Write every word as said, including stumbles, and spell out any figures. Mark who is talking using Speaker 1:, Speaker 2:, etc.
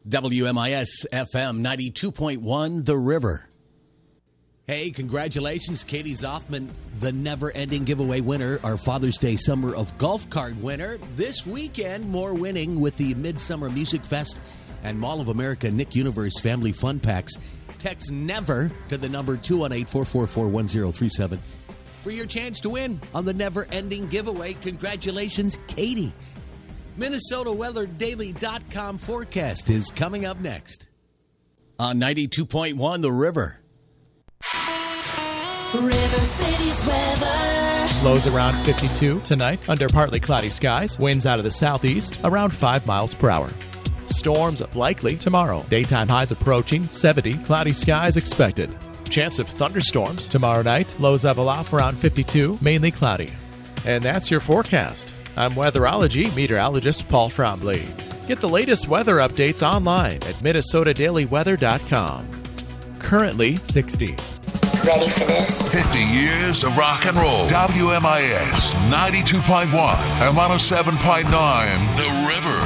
Speaker 1: W M I S F M ninety-two point one, The River. Hey, congratulations, Katie Zoffman, the never-ending giveaway winner, our Father's Day Summer of Golf Card winner. This weekend, more winning with the Midsummer Music Fest and Mall of America Nick Universe Family Fun Packs. Text NEVER to the number two one eight, four four four, one zero three seven for your chance to win on the never-ending giveaway. Congratulations, Katie. Minnesota Weather Daily dot com forecast is coming up next. On ninety-two point one, The River.
Speaker 2: River City's weather.
Speaker 3: Lows around fifty-two tonight under partly cloudy skies. Winds out of the southeast around five miles per hour. Storms likely tomorrow. Daytime highs approaching seventy. Cloudy skies expected. Chance of thunderstorms tomorrow night. Lows level off around fifty-two. Mainly cloudy. And that's your forecast. I'm weatherology meteorologist Paul Trombley. Get the latest weather updates online at Minnesota Daily Weather dot com. Currently sixty.
Speaker 2: Ready for this?
Speaker 4: fifty years of rock and roll. W M I S ninety-two point one and one oh seven point nine, The River.